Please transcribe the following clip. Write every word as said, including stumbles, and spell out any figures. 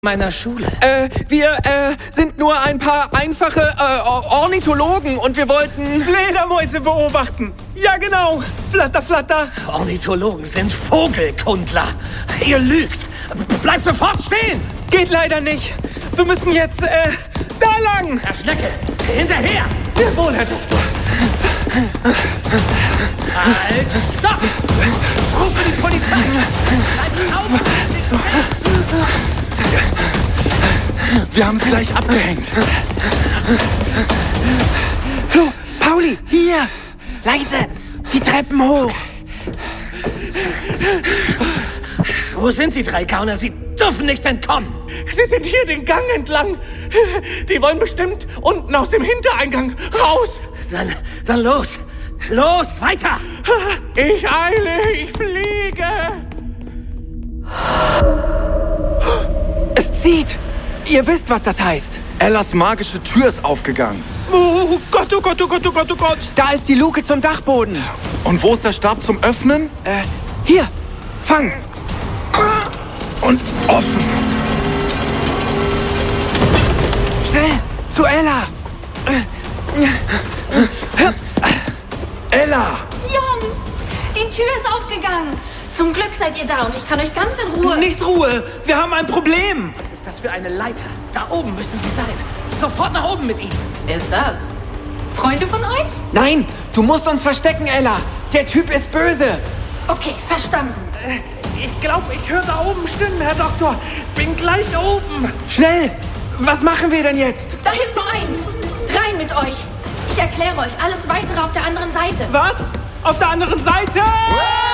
meiner Schule. Äh, wir, äh, sind nur ein paar einfache, äh, Ornithologen und wir wollten... Fledermäuse beobachten. Ja, genau. Flatter, flatter. Ornithologen sind Vogelkundler. Ihr lügt. Bleibt sofort stehen. Geht leider nicht. Wir müssen jetzt, äh, da lang. Herr Schnecke, hinterher. Jawohl, Herr Doktor. Halt, stopp! Rufe die Polizei! Bleibt auf! Wir haben es gleich abgehängt. Flo, Pauli, hier! Leise! Die Treppen hoch! Wo sind Sie drei Gauner? Sie dürfen nicht entkommen! Sie sind hier den Gang entlang. Die wollen bestimmt unten aus dem Hintereingang raus. Dann, dann los! Los, weiter! Ich eile, ich fliege. Es zieht! Ihr wisst, was das heißt. Ellas magische Tür ist aufgegangen. Oh Gott, oh Gott, oh Gott, oh Gott, oh Gott. Da ist die Luke zum Dachboden. Und wo ist der Stab zum Öffnen? Äh, hier! Fang! Und offen. Schnell! Zu Ella! Ella! Jungs, die Tür ist aufgegangen. Zum Glück seid ihr da und ich kann euch ganz in Ruhe... Nicht Ruhe, wir haben ein Problem. Was ist das für eine Leiter? Da oben müssen Sie sein. Sofort nach oben mit Ihnen. Wer ist das? Freunde von euch? Nein! Du musst uns verstecken, Ella! Der Typ ist böse! Okay, verstanden. Ich glaube, ich höre da oben Stimmen, Herr Doktor. Bin gleich oben. Schnell! Was machen wir denn jetzt? Da hilft nur eins. Rein mit euch. Ich erkläre euch alles Weitere auf der anderen Seite. Was? Auf der anderen Seite?